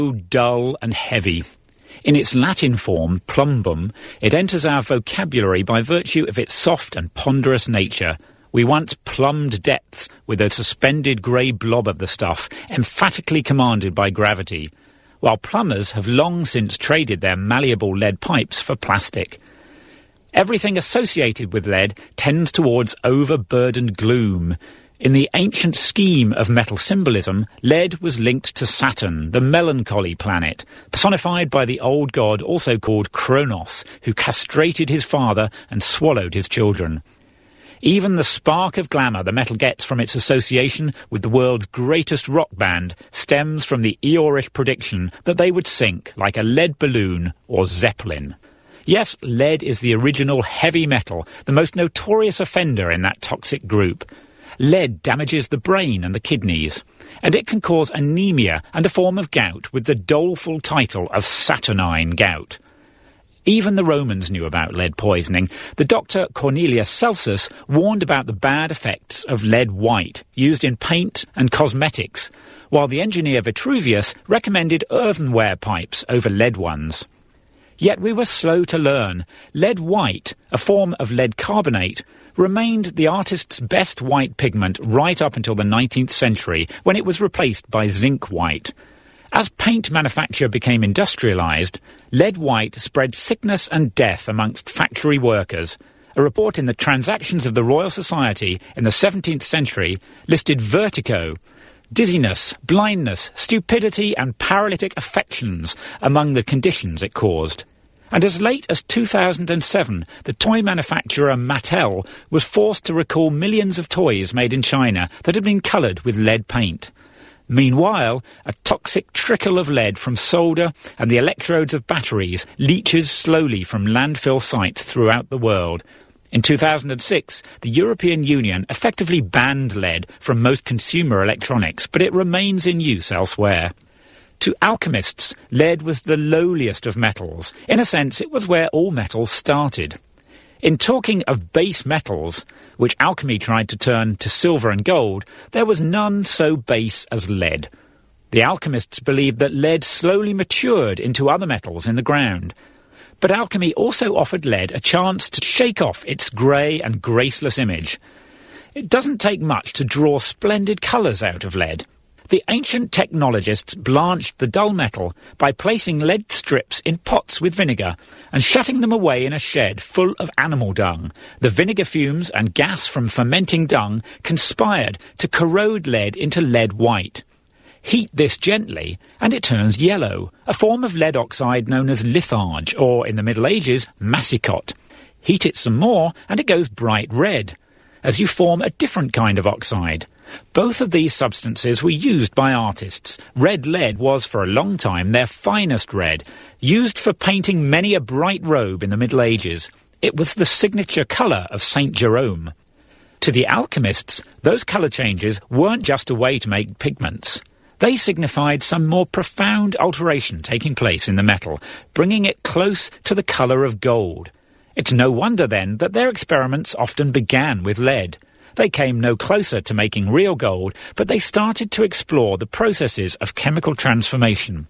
dull and heavy. In its Latin form, plumbum, it enters our vocabulary by virtue of its soft and ponderous nature. We want plumbed depths with a suspended grey blob of the stuff, emphatically commanded by gravity, while plumbers have long since traded their malleable lead pipes for plastic. Everything associated with lead tends towards overburdened gloom. In the ancient scheme of metal symbolism, lead was linked to Saturn, the melancholy planet, personified by the old god also called Kronos, who castrated his father and swallowed his children. Even the spark of glamour the metal gets from its association with the world's greatest rock band stems from the Eeyorish prediction that they would sink like a lead balloon or Zeppelin. Yes, lead is the original heavy metal, the most notorious offender in that toxic group. Lead damages the brain and the kidneys, and it can cause anemia and a form of gout with the doleful title of Saturnine gout. Even the Romans knew about lead poisoning. The doctor Cornelius Celsus warned about the bad effects of lead white, used in paint and cosmetics, while the engineer Vitruvius recommended earthenware pipes over lead ones. Yet we were slow to learn. Lead white, a form of lead carbonate, remained the artist's best white pigment right up until the 19th century, when it was replaced by zinc white. As paint manufacture became industrialised, lead white spread sickness and death amongst factory workers. A report in the Transactions of the Royal Society in the 17th century listed vertigo, dizziness, blindness, stupidity and paralytic affections among the conditions it caused. And as late as 2007, the toy manufacturer Mattel was forced to recall millions of toys made in China that had been coloured with lead paint. Meanwhile, a toxic trickle of lead from solder and the electrodes of batteries leaches slowly from landfill sites throughout the world. In 2006, the European Union effectively banned lead from most consumer electronics, but it remains in use elsewhere. To alchemists, lead was the lowliest of metals. In a sense, it was where all metals started. In talking of base metals, which alchemy tried to turn to silver and gold, there was none so base as lead. The alchemists believed that lead slowly matured into other metals in the ground. But alchemy also offered lead a chance to shake off its grey and graceless image. It doesn't take much to draw splendid colours out of lead. The ancient technologists blanched the dull metal by placing lead strips in pots with vinegar and shutting them away in a shed full of animal dung. The vinegar fumes and gas from fermenting dung conspired to corrode lead into lead white. Heat this gently and it turns yellow, a form of lead oxide known as litharge, or in the Middle Ages, massicot. Heat it some more and it goes bright red, as you form a different kind of oxide. Both of these substances were used by artists. Red lead was for a long time their finest red, used for painting many a bright robe in the Middle Ages. It was the signature colour of St. Jerome. To the alchemists, those colour changes weren't just a way to make pigments. They signified some more profound alteration taking place in the metal, bringing it close to the colour of gold. It's no wonder, then, that their experiments often began with lead. They came no closer to making real gold, but they started to explore the processes of chemical transformation.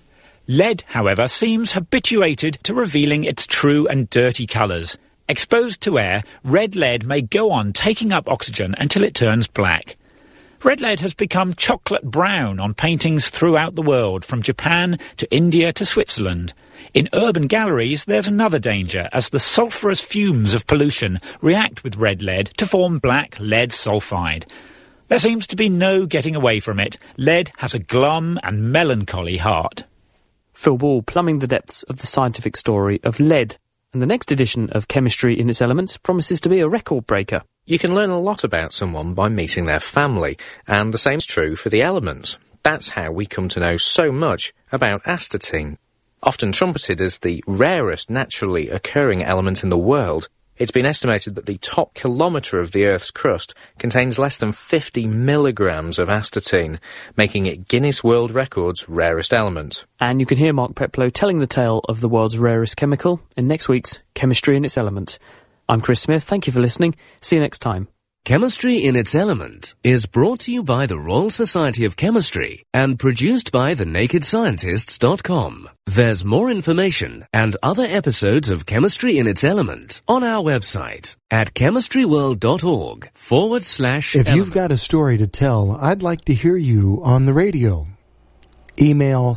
Lead, however, seems habituated to revealing its true and dirty colours. Exposed to air, red lead may go on taking up oxygen until it turns black. Red lead has become chocolate brown on paintings throughout the world, from Japan to India to Switzerland. In urban galleries, there's another danger, as the sulphurous fumes of pollution react with red lead to form black lead sulfide. There seems to be no getting away from it. Lead has a glum and melancholy heart. Phil Ball plumbing the depths of the scientific story of lead. And the next edition of Chemistry in its Elements promises to be a record breaker. You can learn a lot about someone by meeting their family, and the same's true for the elements. That's how we come to know so much about astatine. Often trumpeted as the rarest naturally occurring element in the world, it's been estimated that the top kilometre of the Earth's crust contains less than 50 milligrams of astatine, making it Guinness World Record's rarest element. And you can hear Mark Peplow telling the tale of the world's rarest chemical in next week's Chemistry in its Elements. I'm Chris Smith. Thank you for listening. See you next time. Chemistry in its Element is brought to you by the Royal Society of Chemistry and produced by thenakedscientists.com. There's more information and other episodes of Chemistry in its Element on our website at chemistryworld.org/. If you've got a story to tell, I'd like to hear you on the radio. Email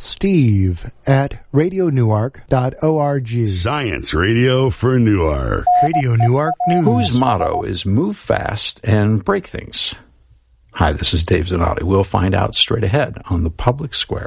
steve@radionewark.org. Science Radio for Newark. Radio Newark News. Whose motto is move fast and break things? Hi, this is Dave Zanotti. We'll find out straight ahead on the Public Square.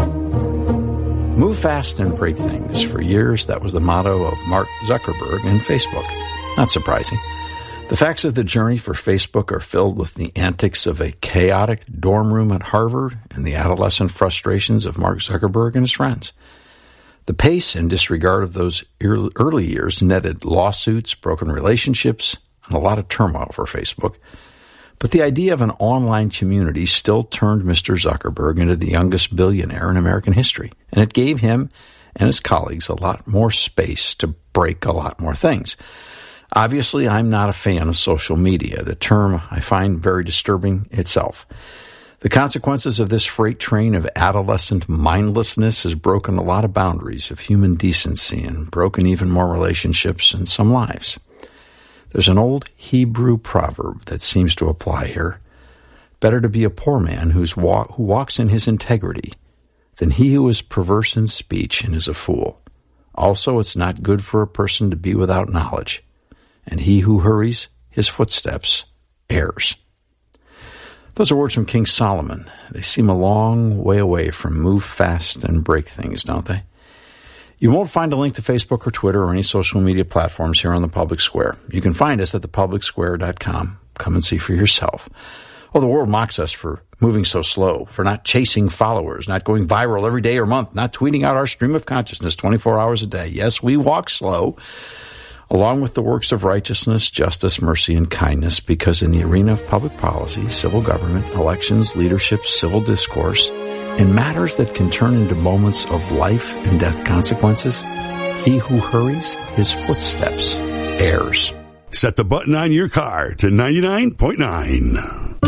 Move fast and break things. For years, that was the motto of Mark Zuckerberg and Facebook. Not surprising. The facts of the journey for Facebook are filled with the antics of a chaotic dorm room at Harvard and the adolescent frustrations of Mark Zuckerberg and his friends. The pace and disregard of those early years netted lawsuits, broken relationships, and a lot of turmoil for Facebook. But the idea of an online community still turned Mr. Zuckerberg into the youngest billionaire in American history, and it gave him and his colleagues a lot more space to break a lot more things. Obviously, I'm not a fan of social media, the term I find very disturbing itself. The consequences of this freight train of adolescent mindlessness has broken a lot of boundaries of human decency and broken even more relationships and some lives. There's an old Hebrew proverb that seems to apply here. Better to be a poor man who walks in his integrity than he who is perverse in speech and is a fool. Also, it's not good for a person to be without knowledge, and he who hurries his footsteps errs. Those are words from King Solomon. They seem a long way away from move fast and break things, don't they? You won't find a link to Facebook or Twitter or any social media platforms here on the Public Square. You can find us at thepublicsquare.com. Come and see for yourself. Oh, the world mocks us for moving so slow, for not chasing followers, not going viral every day or month, not tweeting out our stream of consciousness 24 hours a day. Yes, we walk slow, along with the works of righteousness, justice, mercy, and kindness, because in the arena of public policy, civil government, elections, leadership, civil discourse, and matters that can turn into moments of life and death consequences, he who hurries his footsteps errs. Set the button on your car to 99.9.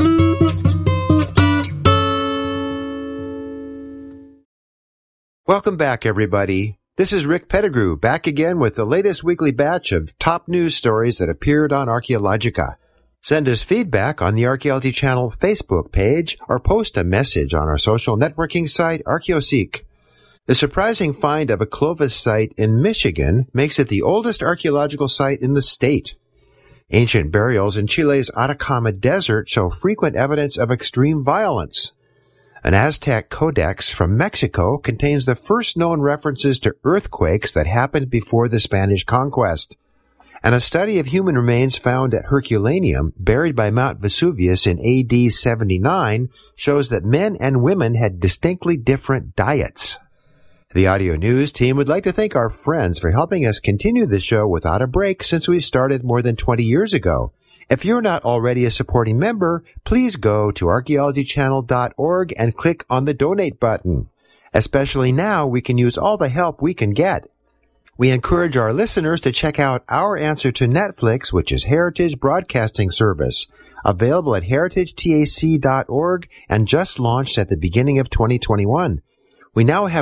Welcome back, everybody. This is Rick Pettigrew, back again with the latest weekly batch of top news stories that appeared on Archaeologica. Send us feedback on the Archaeology Channel Facebook page or post a message on our social networking site, ArchaeoSeek. The surprising find of a Clovis site in Michigan makes it the oldest archaeological site in the state. Ancient burials in Chile's Atacama Desert show frequent evidence of extreme violence. An Aztec codex from Mexico contains the first known references to earthquakes that happened before the Spanish conquest. And a study of human remains found at Herculaneum, buried by Mount Vesuvius in AD 79, shows that men and women had distinctly different diets. The Audio News team would like to thank our friends for helping us continue the show without a break since we started more than 20 years ago. If you're not already a supporting member, please go to archaeologychannel.org and click on the donate button. Especially now, we can use all the help we can get. We encourage our listeners to check out our answer to Netflix, which is Heritage Broadcasting Service, available at heritagetac.org and just launched at the beginning of 2021. We now have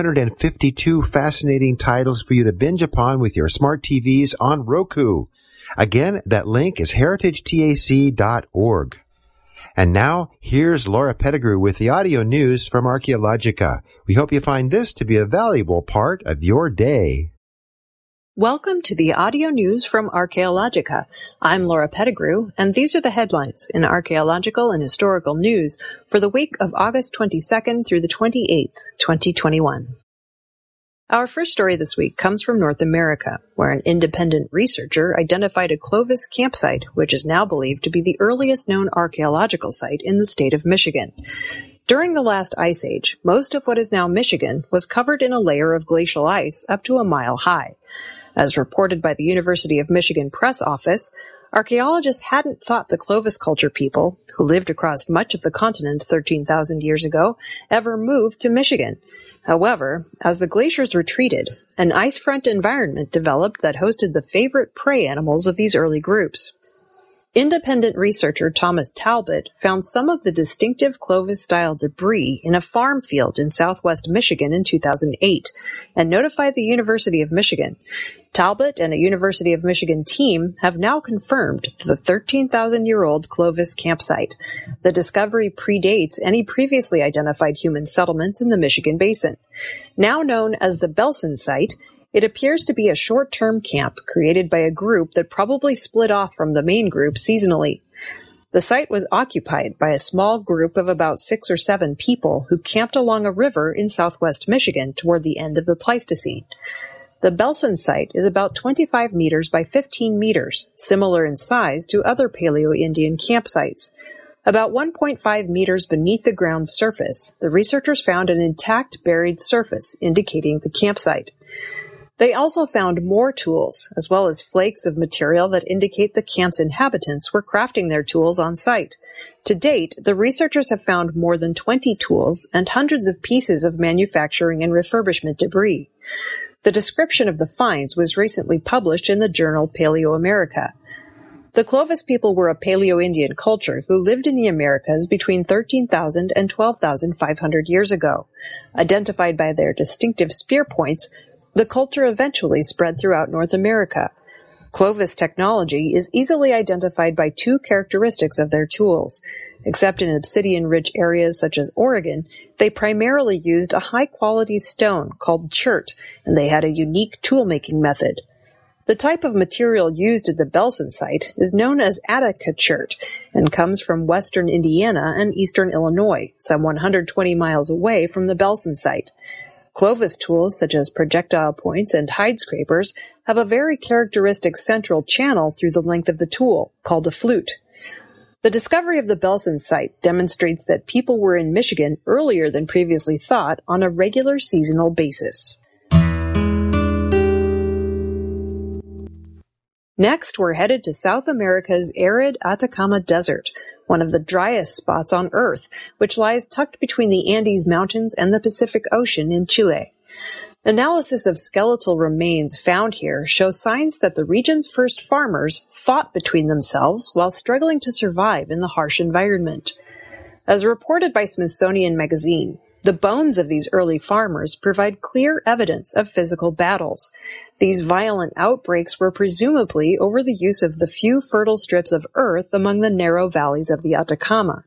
152 fascinating titles for you to binge upon with your smart TVs on Roku. Again, that link is heritagetac.org. And now, here's Laura Pettigrew with the audio news from Archaeologica. We hope you find this to be a valuable part of your day. Welcome to the audio news from Archaeologica. I'm Laura Pettigrew, and these are the headlines in archaeological and historical news for the week of August 22nd through the 28th, 2021. Our first story this week comes from North America, where an independent researcher identified a Clovis campsite, which is now believed to be the earliest known archaeological site in the state of Michigan. During the last ice age, most of what is now Michigan was covered in a layer of glacial ice up to a mile high. As reported by the University of Michigan Press Office, archaeologists hadn't thought the Clovis culture people, who lived across much of the continent 13,000 years ago, ever moved to Michigan. However, as the glaciers retreated, an ice front environment developed that hosted the favorite prey animals of these early groups. Independent researcher Thomas Talbot found some of the distinctive Clovis-style debris in a farm field in southwest Michigan in 2008 and notified the University of Michigan. Talbot and a University of Michigan team have now confirmed the 13,000-year-old Clovis campsite. The discovery predates any previously identified human settlements in the Michigan basin. Now known as the Belsen site, it appears to be a short-term camp created by a group that probably split off from the main group seasonally. The site was occupied by a small group of about 6 or 7 people who camped along a river in southwest Michigan toward the end of the Pleistocene. The Belsen site is about 25 meters by 15 meters, similar in size to other Paleo-Indian campsites. About 1.5 meters beneath the ground's surface, the researchers found an intact buried surface indicating the campsite. They also found more tools, as well as flakes of material that indicate the camp's inhabitants were crafting their tools on site. To date, the researchers have found more than 20 tools and hundreds of pieces of manufacturing and refurbishment debris. The description of the finds was recently published in the journal Paleoamerica. The Clovis people were a Paleo-Indian culture who lived in the Americas between 13,000 and 12,500 years ago. Identified by their distinctive spear points, the culture eventually spread throughout North America. Clovis technology is easily identified by 2 characteristics of their tools. Except in obsidian-rich areas such as Oregon, they primarily used a high-quality stone called chert, and they had a unique tool-making method. The type of material used at the Belsen site is known as Attica chert and comes from western Indiana and eastern Illinois, some 120 miles away from the Belsen site. Clovis tools such as projectile points and hide scrapers have a very characteristic central channel through the length of the tool, called a flute. The discovery of the Belsen site demonstrates that people were in Michigan earlier than previously thought on a regular seasonal basis. Next, we're headed to South America's arid Atacama Desert, one of the driest spots on Earth, which lies tucked between the Andes Mountains and the Pacific Ocean in Chile. Analysis of skeletal remains found here shows signs that the region's first farmers fought between themselves while struggling to survive in the harsh environment. As reported by Smithsonian Magazine, the bones of these early farmers provide clear evidence of physical battles. These violent outbreaks were presumably over the use of the few fertile strips of earth among the narrow valleys of the Atacama.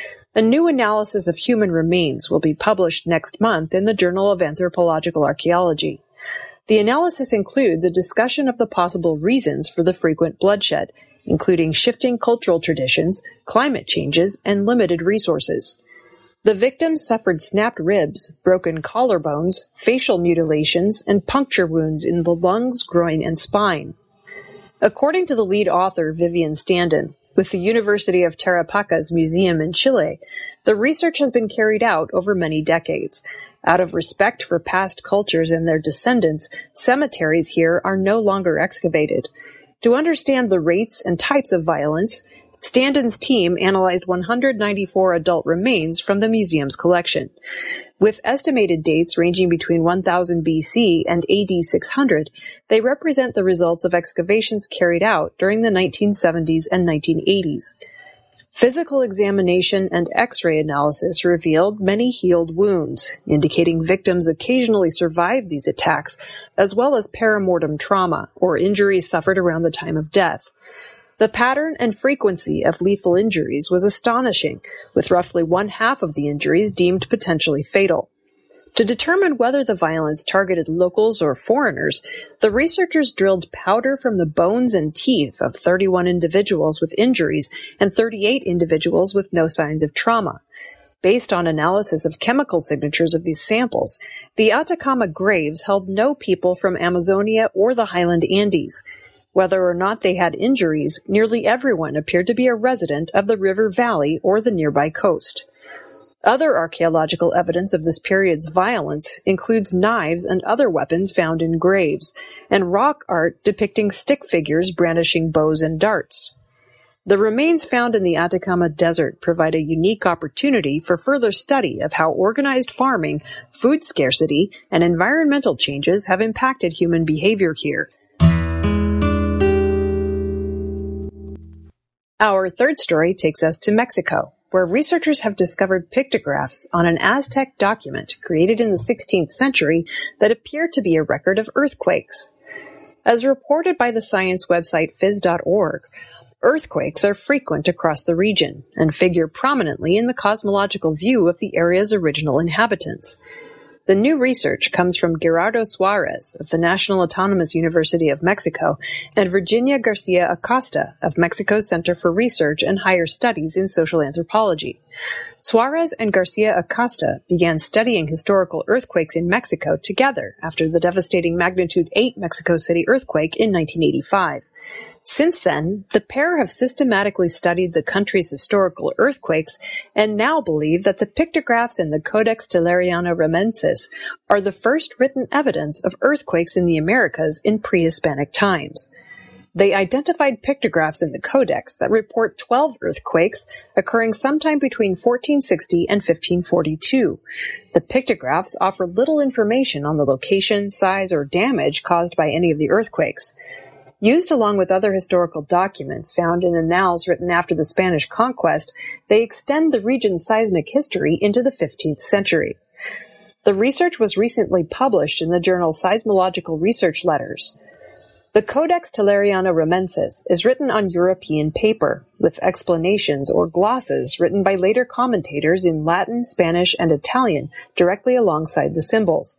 A new analysis of human remains will be published next month in the Journal of Anthropological Archaeology. The analysis includes a discussion of the possible reasons for the frequent bloodshed, including shifting cultural traditions, climate changes, and limited resources. The victims suffered snapped ribs, broken collarbones, facial mutilations, and puncture wounds in the lungs, groin, and spine. According to the lead author, Vivian Standen, with the University of Tarapaca's museum in Chile, the research has been carried out over many decades. Out of respect for past cultures and their descendants, cemeteries here are no longer excavated. To understand the rates and types of violence, Standen's team analyzed 194 adult remains from the museum's collection. With estimated dates ranging between 1000 BC and AD 600, they represent the results of excavations carried out during the 1970s and 1980s. Physical examination and X-ray analysis revealed many healed wounds, indicating victims occasionally survived these attacks, as well as perimortem trauma, or injuries suffered around the time of death. The pattern and frequency of lethal injuries was astonishing, with roughly 1/2 of the injuries deemed potentially fatal. To determine whether the violence targeted locals or foreigners, the researchers drilled powder from the bones and teeth of 31 individuals with injuries and 38 individuals with no signs of trauma. Based on analysis of chemical signatures of these samples, the Atacama graves held no people from Amazonia or the highland Andes. Whether or not they had injuries, nearly everyone appeared to be a resident of the river valley or the nearby coast. Other archaeological evidence of this period's violence includes knives and other weapons found in graves, and rock art depicting stick figures brandishing bows and darts. The remains found in the Atacama Desert provide a unique opportunity for further study of how organized farming, food scarcity, and environmental changes have impacted human behavior here. Our third story takes us to Mexico, where researchers have discovered pictographs on an Aztec document created in the 16th century that appear to be a record of earthquakes. As reported by the science website phys.org, earthquakes are frequent across the region and figure prominently in the cosmological view of the area's original inhabitants. The new research comes from Gerardo Suarez of the National Autonomous University of Mexico and Virginia Garcia Acosta of Mexico's Center for Research and Higher Studies in Social Anthropology. Suarez and Garcia Acosta began studying historical earthquakes in Mexico together after the devastating magnitude 8 Mexico City earthquake in 1985. Since then, the pair have systematically studied the country's historical earthquakes and now believe that the pictographs in the Codex Telleriano-Ramenses are the first written evidence of earthquakes in the Americas in pre-Hispanic times. They identified pictographs in the Codex that report 12 earthquakes occurring sometime between 1460 and 1542. The pictographs offer little information on the location, size, or damage caused by any of the earthquakes. Used along with other historical documents found in annals written after the Spanish conquest, they extend the region's seismic history into the 15th century. The research was recently published in the journal Seismological Research Letters. The Codex Telleriano-Ramenses is written on European paper, with explanations or glosses written by later commentators in Latin, Spanish, and Italian directly alongside the symbols.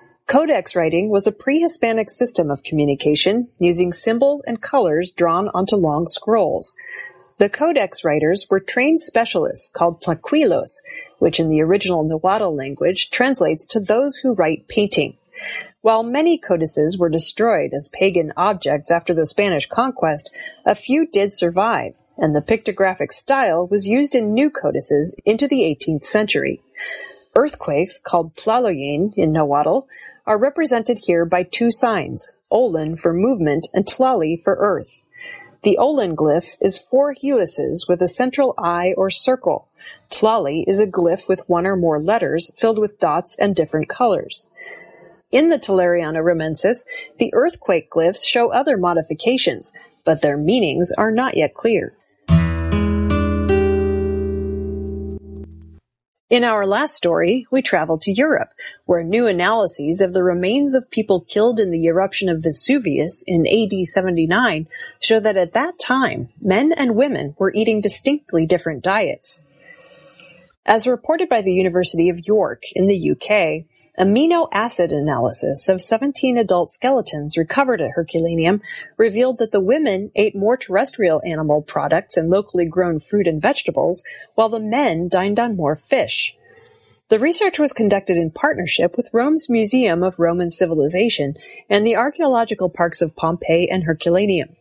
Codex writing was a pre-Hispanic system of communication using symbols and colors drawn onto long scrolls. The Codex writers were trained specialists called tlaquilos, which in the original Nahuatl language translates to those who write painting. While many codices were destroyed as pagan objects after the Spanish conquest, a few did survive, and the pictographic style was used in new codices into the 18th century. Earthquakes, called tlaloyin in Nahuatl, are represented here by two signs, Olin for movement and Tlali for earth. The Olin glyph is 4 helices with a central eye or circle. Tlali is a glyph with one or more letters filled with dots and different colors. In the Telleriano-Ramenses, the earthquake glyphs show other modifications, but their meanings are not yet clear. In our last story, we travel to Europe, where new analyses of the remains of people killed in the eruption of Vesuvius in AD 79 show that at that time, men and women were eating distinctly different diets. As reported by the University of York in the UK, amino acid analysis of 17 adult skeletons recovered at Herculaneum revealed that the women ate more terrestrial animal products and locally grown fruit and vegetables, while the men dined on more fish. The research was conducted in partnership with Rome's Museum of Roman Civilization and the archaeological parks of Pompeii and Herculaneum.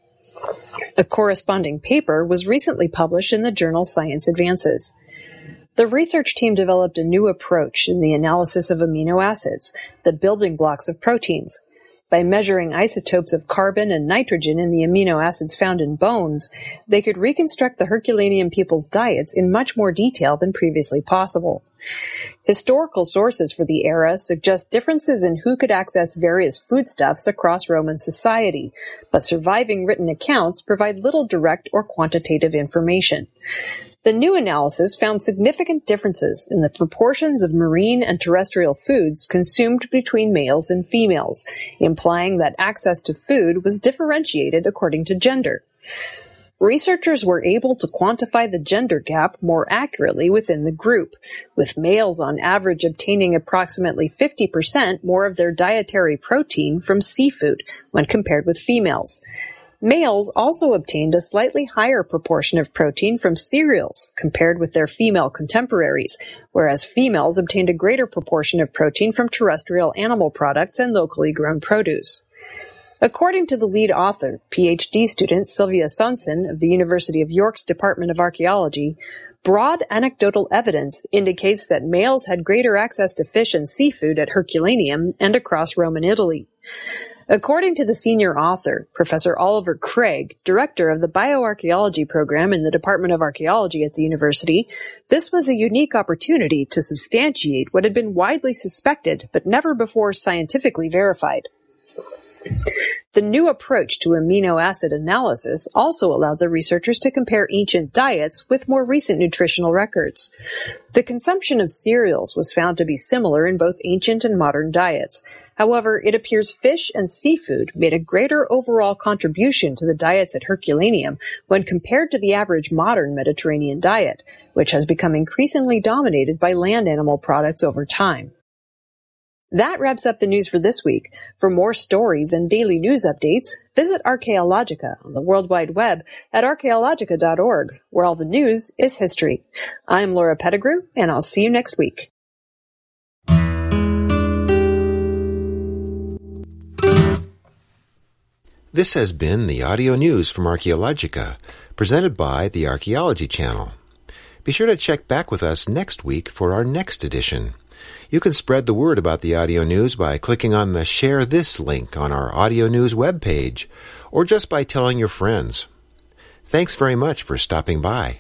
A corresponding paper was recently published in the journal Science Advances. The research team developed a new approach in the analysis of amino acids, the building blocks of proteins. By measuring isotopes of carbon and nitrogen in the amino acids found in bones, they could reconstruct the Herculaneum people's diets in much more detail than previously possible. Historical sources for the era suggest differences in who could access various foodstuffs across Roman society, but surviving written accounts provide little direct or quantitative information. The new analysis found significant differences in the proportions of marine and terrestrial foods consumed between males and females, implying that access to food was differentiated according to gender. Researchers were able to quantify the gender gap more accurately within the group, with males on average obtaining approximately 50% more of their dietary protein from seafood when compared with females. Males also obtained a slightly higher proportion of protein from cereals compared with their female contemporaries, whereas females obtained a greater proportion of protein from terrestrial animal products and locally grown produce. According to the lead author, PhD student Sylvia Sonson of the University of York's Department of Archaeology, broad anecdotal evidence indicates that males had greater access to fish and seafood at Herculaneum and across Roman Italy. According to the senior author, Professor Oliver Craig, director of the bioarchaeology program in the Department of Archaeology at the university, this was a unique opportunity to substantiate what had been widely suspected but never before scientifically verified. The new approach to amino acid analysis also allowed the researchers to compare ancient diets with more recent nutritional records. The consumption of cereals was found to be similar in both ancient and modern diets. However, it appears fish and seafood made a greater overall contribution to the diets at Herculaneum when compared to the average modern Mediterranean diet, which has become increasingly dominated by land animal products over time. That wraps up the news for this week. For more stories and daily news updates, visit Archaeologica on the World Wide Web at archaeologica.org, where all the news is history. I'm Laura Pettigrew, and I'll see you next week. This has been the audio news from Archaeologica, presented by the Archaeology Channel. Be sure to check back with us next week for our next edition. You can spread the word about the audio news by clicking on the Share This link on our audio news webpage, or just by telling your friends. Thanks very much for stopping by.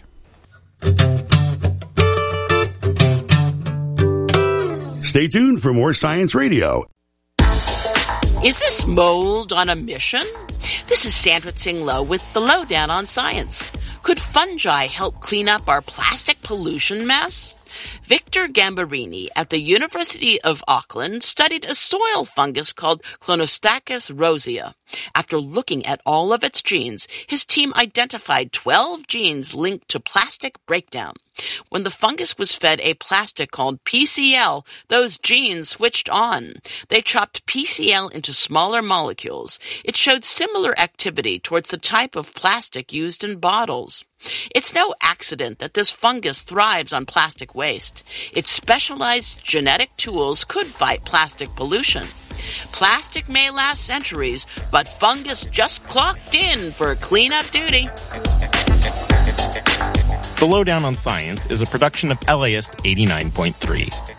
Stay tuned for more Science Radio. Is this mold on a mission? This is Sandra Tsing Loh with the Lowdown on Science. Could fungi help clean up our plastic pollution mess? Victor Gambarini at the University of Auckland studied a soil fungus called Clonostochus rosea. After looking at all of its genes, his team identified 12 genes linked to plastic breakdown. When the fungus was fed a plastic called PCl, those genes switched on. They chopped PCl into smaller molecules. It showed similar activity towards the type of plastic used in bottles. It's no accident that this fungus thrives on plastic waste. Its specialized genetic tools could fight plastic pollution. Plastic may last centuries, but fungus just clocked in for cleanup duty. The Lowdown on Science is a production of LAist 89.3.